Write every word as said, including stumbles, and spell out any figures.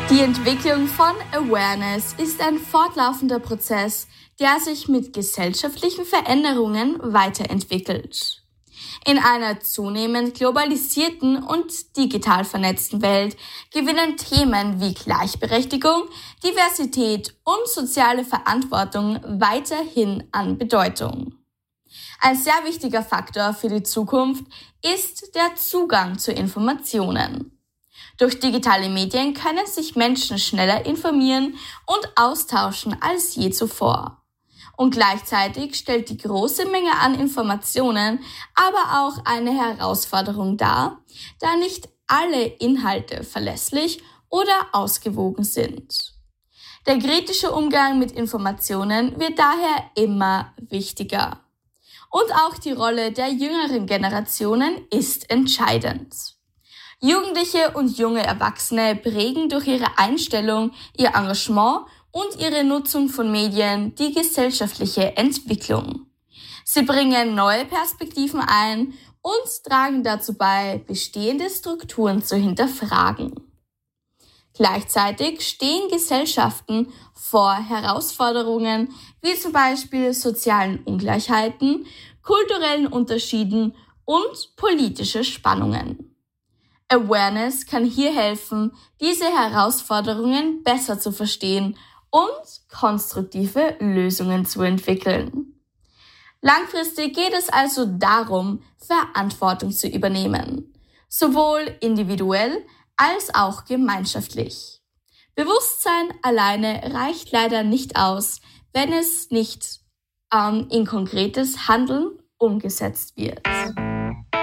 Die Entwicklung von Awareness ist ein fortlaufender Prozess, der sich mit gesellschaftlichen Veränderungen weiterentwickelt. In einer zunehmend globalisierten und digital vernetzten Welt gewinnen Themen wie Gleichberechtigung, Diversität und soziale Verantwortung weiterhin an Bedeutung. Ein sehr wichtiger Faktor für die Zukunft ist der Zugang zu Informationen. Durch digitale Medien können sich Menschen schneller informieren und austauschen als je zuvor. Und gleichzeitig stellt die große Menge an Informationen aber auch eine Herausforderung dar, da nicht alle Inhalte verlässlich oder ausgewogen sind. Der kritische Umgang mit Informationen wird daher immer wichtiger. Und auch die Rolle der jüngeren Generationen ist entscheidend. Jugendliche und junge Erwachsene prägen durch ihre Einstellung, ihr Engagement und ihre Nutzung von Medien die gesellschaftliche Entwicklung. Sie bringen neue Perspektiven ein und tragen dazu bei, bestehende Strukturen zu hinterfragen. Gleichzeitig stehen Gesellschaften vor Herausforderungen wie zum Beispiel sozialen Ungleichheiten, kulturellen Unterschieden und politische Spannungen. Awareness kann hier helfen, diese Herausforderungen besser zu verstehen und konstruktive Lösungen zu entwickeln. Langfristig geht es also darum, Verantwortung zu übernehmen, sowohl individuell als auch gemeinschaftlich. Bewusstsein alleine reicht leider nicht aus, wenn es nicht ähm, in konkretes Handeln umgesetzt wird.